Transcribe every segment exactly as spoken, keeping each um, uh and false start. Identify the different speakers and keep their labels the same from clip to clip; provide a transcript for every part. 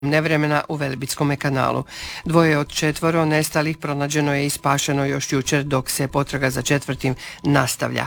Speaker 1: nevremena u Velebitskome kanalu. Dvoje od četvoro nestalih pronađeno je i spašeno još jučer, dok se potraga za četvrtim nastavlja.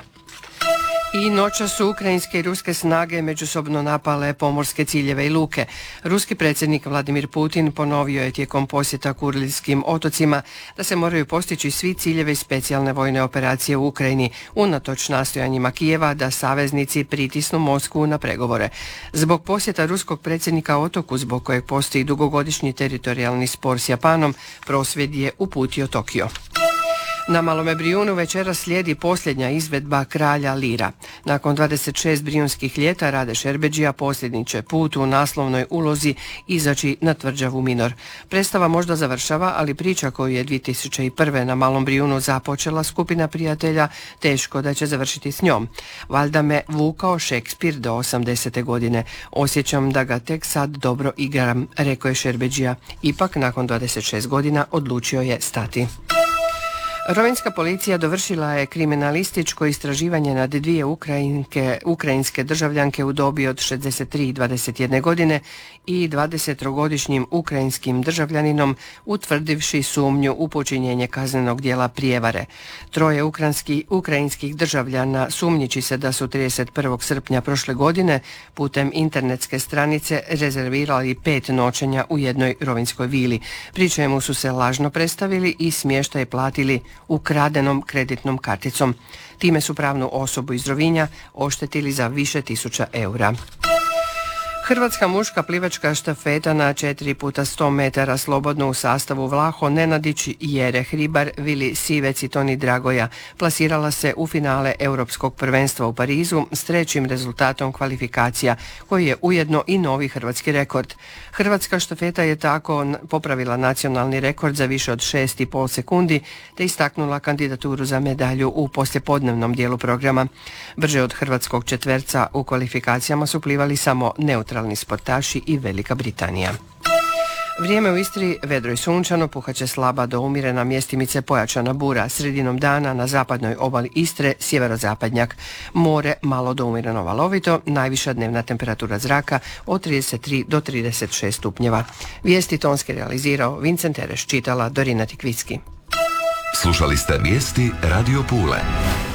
Speaker 1: I noća su ukrajinske i ruske snage međusobno napale pomorske ciljeve i luke. Ruski predsjednik Vladimir Putin ponovio je tijekom posjeta Kuriljskim otocima da se moraju postići svi ciljevi specijalne vojne operacije u Ukrajini, unatoč nastojanjima Kijeva da saveznici pritisnu Moskvu na pregovore. Zbog posjeta ruskog predsjednika otoku, zbog kojeg postoji dugogodišnji teritorijalni spor s Japanom, prosvjed je uputio Tokio. Na Malome Brijunu večeras slijedi posljednja izvedba Kralja Lira. Nakon dvadeset šest brijunskih ljeta Rade Šerbedžija posljednji će put u naslovnoj ulozi izaći na tvrđavu Minor. Predstava možda završava, ali priča koju je dvije tisuće prve. na Malom Brijunu započela skupina prijatelja, teško da će završiti s njom. Valjda me vukao Šekspir do osamdesete godine. Osjećam da ga tek sad dobro igram, rekao je Šerbedžija. Ipak, nakon dvadeset šest godina odlučio je stati. Rovinjska policija dovršila je kriminalističko istraživanje nad dvije Ukrajinke, ukrajinske državljanke u dobi od šezdeset tri i dvadeset jedne godine i dvadesetogodišnjim ukrajinskim državljaninom, utvrdivši sumnju u počinjenje kaznenog djela prijevare. Troje ukrajinski, ukrajinskih državljana sumnjiči se da su trideset prvog srpnja prošle godine putem internetske stranice rezervirali pet noćenja u jednoj rovinjskoj vili, pri čemu su se lažno predstavili i smještaj platili ukradenom kreditnom karticom. Time su pravnu osobu iz Rovinja oštetili za više tisuća eura. Hrvatska muška plivačka štafeta na četiri puta sto metara slobodno u sastavu Vlaho Nenadić, Jere Hribar, Vili Sivec i Toni Dragoja plasirala se u finale Europskog prvenstva u Parizu s trećim rezultatom kvalifikacija, koji je ujedno i novi hrvatski rekord. Hrvatska štafeta je tako popravila nacionalni rekord za više od šest i pol sekundi te istaknula kandidaturu za medalju u poslijepodnevnom dijelu programa. Brže od hrvatskog četverca u kvalifikacijama su plivali samo neutralni sportaši i Velika Britanija. Vrijeme u Istri vedro i sunčano, puhaće slaba do umjerena, mjestimice pojačana bura. Sredinom dana na zapadnoj obali Istre sjeverozapadnjak. More malo do umjereno valovito, najviša dnevna temperatura zraka od trideset tri do trideset šest stupnjeva. Vijesti tonski realizirao Vincent Ereš, čitala Dorina Tikvicki.
Speaker 2: Slušali ste vijesti Radio Pule.